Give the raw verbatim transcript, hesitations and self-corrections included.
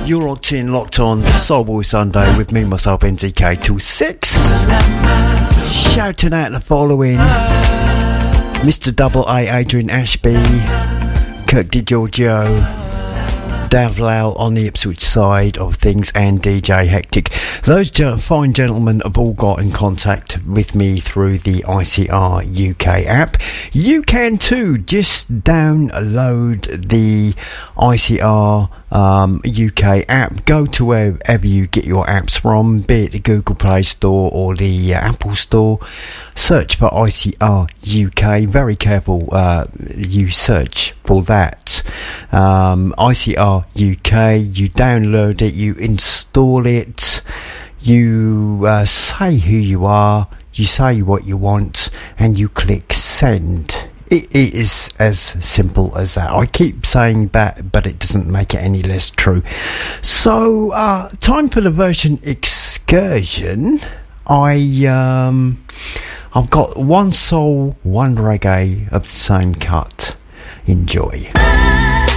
You're locked in, locked on Soulboy Sunday with me, myself, N Z K till six. Shouting out the following: Mister Double A, Adrian Ashby, Kirk DiGiorgio, Dav Lau on the Ipswich side of things, and D J Hectic. Those gen- fine gentlemen have all got in contact with me through the I C R U K app. You can too. Just download the I C R um, U K app. Go to wherever you get your apps from, be it the Google Play Store or the uh, Apple Store. Search for I C R U K. Very careful uh, you search for that. Um, I C R U K. You download it, you install it, you uh, say who you are, you say what you want, and you click send. It, it is as simple as that. I keep saying that, but it doesn't make it any less true. So, uh, time for the version excursion. I um, I've got one soul, one reggae of the same cut. Enjoy.